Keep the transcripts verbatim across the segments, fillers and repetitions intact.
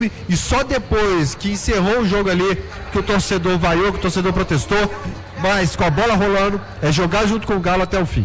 e só depois que encerrou o jogo ali, que o torcedor vaiou, que o torcedor protestou, mas com a bola rolando, é jogar junto com o Galo até o fim.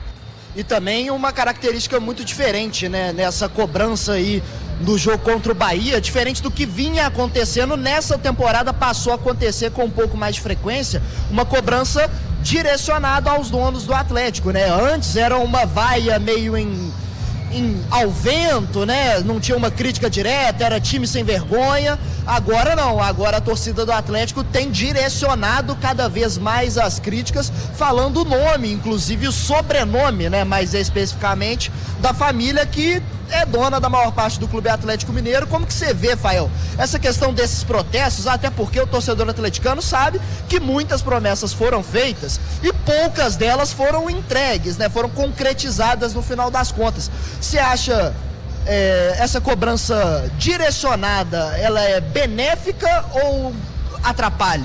E também uma característica muito diferente, né, nessa cobrança aí do jogo contra o Bahia, diferente do que vinha acontecendo nessa temporada, passou a acontecer com um pouco mais de frequência, uma cobrança direcionada aos donos do Atlético, né? Antes era uma vaia meio em Em, ao vento, né? Não tinha uma crítica direta, era time sem vergonha. Agora não, agora a torcida do Atlético tem direcionado cada vez mais as críticas, falando o nome, inclusive o sobrenome, né? Mais especificamente da família que é dona da maior parte do Clube Atlético Mineiro. Como que você vê, Fael, essa questão desses protestos, até porque o torcedor atleticano sabe que muitas promessas foram feitas e poucas delas foram entregues, né? Foram concretizadas no final das contas. Você acha é, essa cobrança direcionada, ela é benéfica ou atrapalha?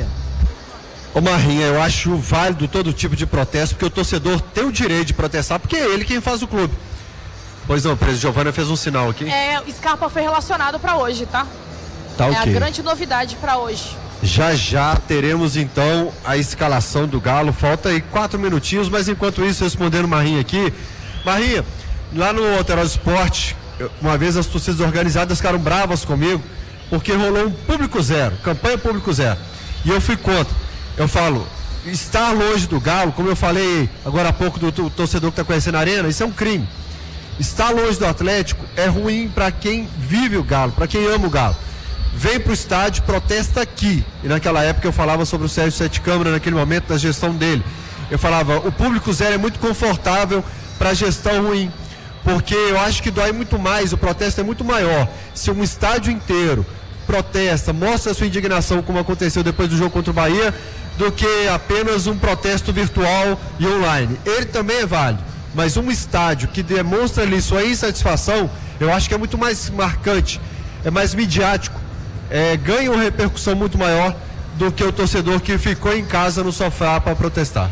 Ô Marrinha, eu acho válido todo tipo de protesto, porque o torcedor tem o direito de protestar, porque é ele quem faz o clube. Pois não, o presidente Giovana fez um sinal aqui. É, o Scarpa foi relacionado para hoje, tá? Tá ok. É a grande novidade para hoje. Já já teremos então a escalação do Galo. Falta aí quatro minutinhos, mas enquanto isso, respondendo o Marrinha aqui. Marrinha, lá no Alterosa Esporte, uma vez as torcidas organizadas ficaram bravas comigo, porque rolou um público zero, campanha público zero. E eu fui contra. Eu falo, estar longe do Galo, como eu falei agora há pouco do, do torcedor que está conhecendo a arena, isso é um crime. Estar longe do Atlético é ruim para quem vive o Galo, para quem ama o Galo. Vem pro estádio, protesta aqui. E naquela época eu falava sobre o Sérgio Sete Câmara, naquele momento da gestão dele. Eu falava, o público zero é muito confortável para gestão ruim, porque eu acho que dói muito mais, o protesto é muito maior. Se um estádio inteiro protesta, mostra a sua indignação, como aconteceu depois do jogo contra o Bahia, do que apenas um protesto virtual e online. Ele também é válido, mas um estádio que demonstra ali sua insatisfação, eu acho que é muito mais marcante, é mais midiático, é, ganha uma repercussão muito maior do que o torcedor que ficou em casa no sofá para protestar.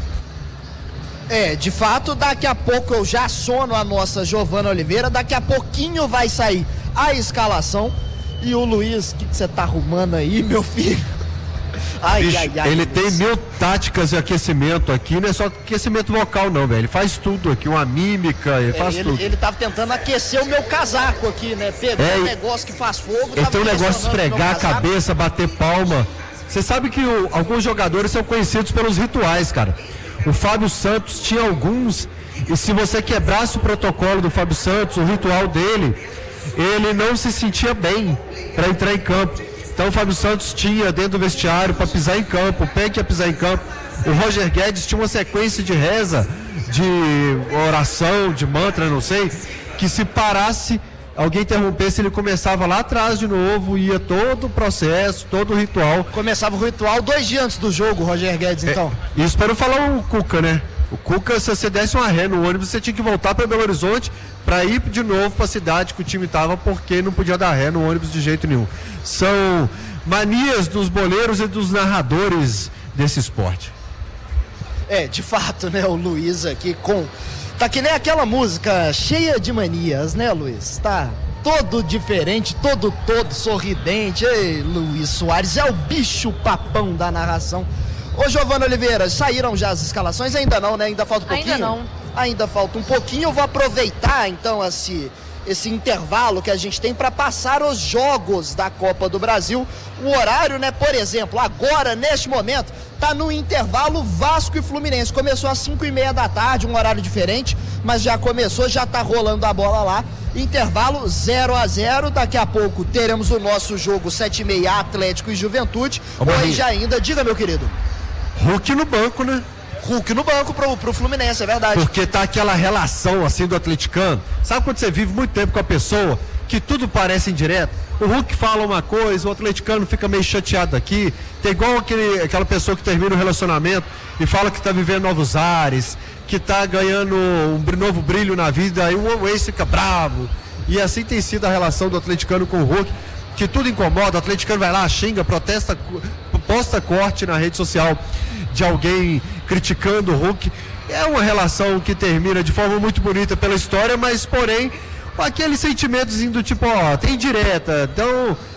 É, de fato, daqui a pouco eu já aciono a nossa Giovana Oliveira, daqui a pouquinho vai sair a escalação. E o Luiz, o que você tá arrumando aí, meu filho? Ai, Bicho, ai, ai. ele Luiz. tem mil táticas de aquecimento aqui, não é só aquecimento vocal não, velho. Ele faz tudo aqui, uma mímica, ele É, faz ele, tudo. ele tava tentando aquecer o meu casaco aqui, né? Pegou É, um negócio que faz fogo. Ele tem um negócio de esfregar a casaco. cabeça, bater palma. Você sabe que o, alguns jogadores são conhecidos pelos rituais, cara. O Fábio Santos tinha alguns, e se você quebrasse o protocolo do Fábio Santos, o ritual dele, ele não se sentia bem para entrar em campo. Então o Fábio Santos tinha dentro do vestiário para pisar em campo, o Peck ia pisar em campo. O Roger Guedes tinha uma sequência de reza, de oração, de mantra, não sei, que se parasse, alguém interrompesse, ele começava lá atrás de novo, ia todo o processo, todo o ritual. Começava o ritual dois dias antes do jogo, Roger Guedes, então. É, isso para não falar o Cuca, né? O Cuca, se você desse uma ré no ônibus, você tinha que voltar para Belo Horizonte para ir de novo para a cidade que o time estava, porque não podia dar ré no ônibus de jeito nenhum. São manias dos boleiros e dos narradores desse esporte. É, de fato, né? O Luiz aqui com... Tá que nem aquela música cheia de manias, né, Luiz? Tá todo diferente, todo todo sorridente. Ei, Luiz Soares, é o bicho papão da narração. Ô, Giovana Oliveira, saíram já as escalações? Ainda não, né? Ainda falta um pouquinho? Ainda não. Ainda falta um pouquinho. Eu vou aproveitar, então, esse, esse intervalo que a gente tem para passar os jogos da Copa do Brasil. O horário, né? Por exemplo, agora, neste momento, tá no intervalo Vasco e Fluminense. Começou às cinco e meia da tarde, um horário diferente, mas já começou, já tá rolando a bola lá. Intervalo zero a zero. Daqui a pouco teremos o nosso jogo sete e meia, Atlético e Juventude. Hoje ainda, diga, meu querido. Hulk no banco, né? Hulk no banco pro, pro Fluminense, é verdade. Porque tá aquela relação assim do atleticano. Sabe quando você vive muito tempo com a pessoa, que tudo parece indireto? O Hulk fala uma coisa, o atleticano fica meio chateado aqui. Tem igual aquele, aquela pessoa que termina o relacionamento e fala que tá vivendo novos ares, que tá ganhando um novo brilho na vida, e o ex fica bravo. E assim tem sido a relação do atleticano com o Hulk, que tudo incomoda. O atleticano vai lá, xinga, protesta, posta corte na rede social de alguém criticando o Hulk. É uma relação que termina de forma muito bonita pela história, mas porém aquele sentimentozinho do tipo, ó, tem direta, então